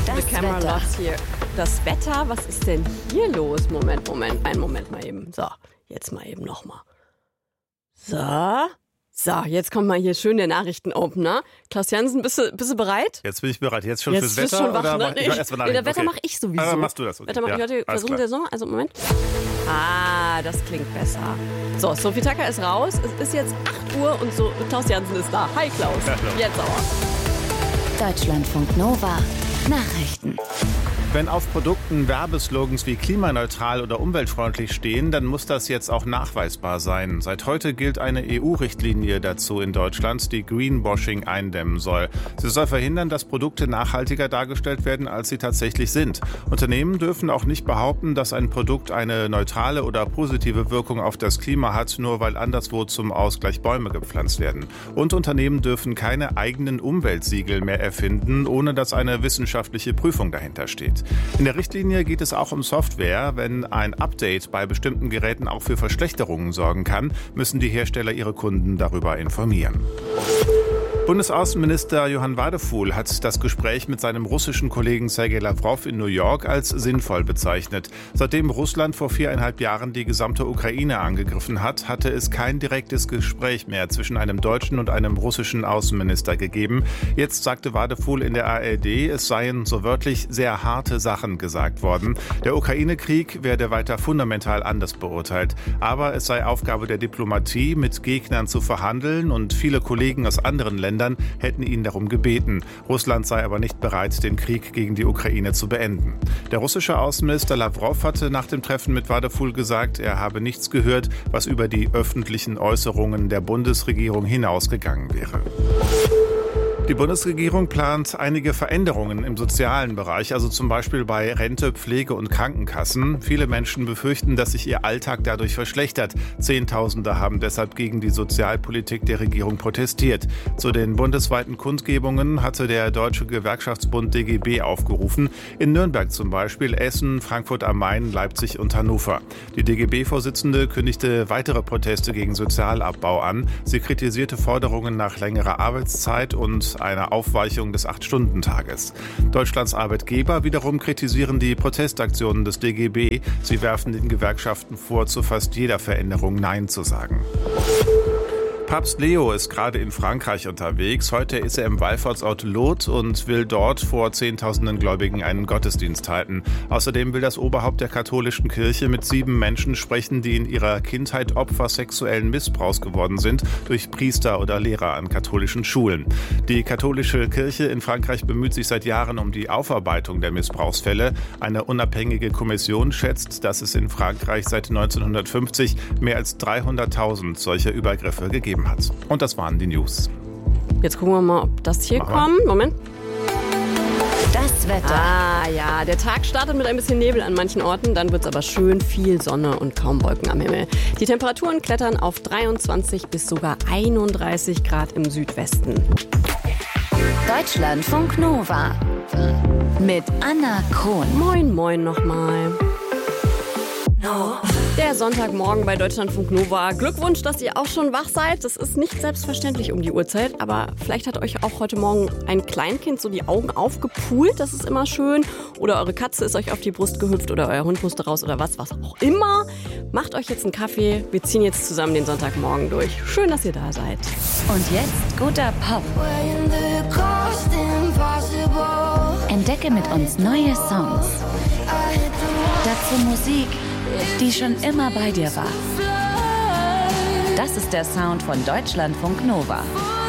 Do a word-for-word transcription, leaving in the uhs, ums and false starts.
The Cameralots hier. Das Wetter, was ist denn hier los? Moment, Moment, einen Moment mal eben. So, jetzt mal eben nochmal. So. So, jetzt kommt mal hier schön der Nachrichtenopener. Klaus Jansen, bist du, bist du bereit? Jetzt bin ich bereit. Jetzt schon jetzt fürs Wetter? Schon wach, oder ne? mach, ich mach erst mal nee, der Wetter okay. mache ich sowieso. Aber machst du das? Okay. Wetter mache ja, ich heute. Versuchen wir so. Also, Moment. Ah, das klingt besser. So, Sophie Tucker ist raus. Es ist jetzt acht Uhr und so Klaus Jansen ist da. Hi, Klaus. Ja, jetzt aber. Deutschlandfunk Nova. Nachrichten. Wenn auf Produkten Werbeslogans wie klimaneutral oder umweltfreundlich stehen, dann muss das jetzt auch nachweisbar sein. Seit heute gilt eine E U-Richtlinie dazu in Deutschland, die Greenwashing eindämmen soll. Sie soll verhindern, dass Produkte nachhaltiger dargestellt werden, als sie tatsächlich sind. Unternehmen dürfen auch nicht behaupten, dass ein Produkt eine neutrale oder positive Wirkung auf das Klima hat, nur weil anderswo zum Ausgleich Bäume gepflanzt werden. Und Unternehmen dürfen keine eigenen Umweltsiegel mehr erfinden, ohne dass eine wissenschaftliche Prüfung dahinter steht. In der Richtlinie geht es auch um Software. Wenn ein Update bei bestimmten Geräten auch für Verschlechterungen sorgen kann, müssen die Hersteller ihre Kunden darüber informieren. Bundesaußenminister Johann Wadephul hat das Gespräch mit seinem russischen Kollegen Sergei Lavrov in New York als sinnvoll bezeichnet. Seitdem Russland vor viereinhalb Jahren die gesamte Ukraine angegriffen hat, hatte es kein direktes Gespräch mehr zwischen einem deutschen und einem russischen Außenminister gegeben. Jetzt sagte Wadephul in der A R D, es seien so wörtlich sehr harte Sachen gesagt worden. Der Ukraine-Krieg werde weiter fundamental anders beurteilt. Aber es sei Aufgabe der Diplomatie, mit Gegnern zu verhandeln, und viele Kollegen aus anderen Ländern hätten ihn darum gebeten. Russland sei aber nicht bereit, den Krieg gegen die Ukraine zu beenden. Der russische Außenminister Lavrov hatte nach dem Treffen mit Wadephul gesagt, er habe nichts gehört, was über die öffentlichen Äußerungen der Bundesregierung hinausgegangen wäre. Die Bundesregierung plant einige Veränderungen im sozialen Bereich, also zum Beispiel bei Rente, Pflege und Krankenkassen. Viele Menschen befürchten, dass sich ihr Alltag dadurch verschlechtert. Zehntausende haben deshalb gegen die Sozialpolitik der Regierung protestiert. Zu den bundesweiten Kundgebungen hatte der Deutsche Gewerkschaftsbund D G B aufgerufen. In Nürnberg zum Beispiel, Essen, Frankfurt am Main, Leipzig und Hannover. Die D G B-Vorsitzende kündigte weitere Proteste gegen Sozialabbau an. Sie kritisierte Forderungen nach längerer Arbeitszeit und einer Aufweichung des acht-Stunden-Tages. Deutschlands Arbeitgeber wiederum kritisieren die Protestaktionen des D G B. Sie werfen den Gewerkschaften vor, zu fast jeder Veränderung Nein zu sagen. Papst Leo ist gerade in Frankreich unterwegs. Heute ist er im Wallfahrtsort Lourdes und will dort vor Zehntausenden Gläubigen einen Gottesdienst halten. Außerdem will das Oberhaupt der katholischen Kirche mit sieben Menschen sprechen, die in ihrer Kindheit Opfer sexuellen Missbrauchs geworden sind durch Priester oder Lehrer an katholischen Schulen. Die katholische Kirche in Frankreich bemüht sich seit Jahren um die Aufarbeitung der Missbrauchsfälle. Eine unabhängige Kommission schätzt, dass es in Frankreich seit neunzehnhundertfünfzig mehr als dreihunderttausend solcher Übergriffe gegeben hat. Und das waren die News. Jetzt gucken wir mal, ob das hier kommt. Moment. Das Wetter. Ah ja, der Tag startet mit ein bisschen Nebel an manchen Orten, dann wird es aber schön viel Sonne und kaum Wolken am Himmel. Die Temperaturen klettern auf dreiundzwanzig bis sogar einunddreißig Grad im Südwesten. Deutschlandfunk Nova mit Anna Krohn. Moin, moin nochmal. Der Sonntagmorgen bei Deutschlandfunk Nova. Glückwunsch, dass ihr auch schon wach seid. Das ist nicht selbstverständlich um die Uhrzeit, aber vielleicht hat euch auch heute Morgen ein Kleinkind so die Augen aufgepult. Das ist immer schön. Oder eure Katze ist euch auf die Brust gehüpft oder euer Hund musste raus oder was, was auch immer. Macht euch jetzt einen Kaffee. Wir ziehen jetzt zusammen den Sonntagmorgen durch. Schön, dass ihr da seid. Und jetzt guter Pop. Entdecke mit uns neue Songs. Dazu Musik, die schon immer bei dir war. Das ist der Sound von Deutschlandfunk Nova.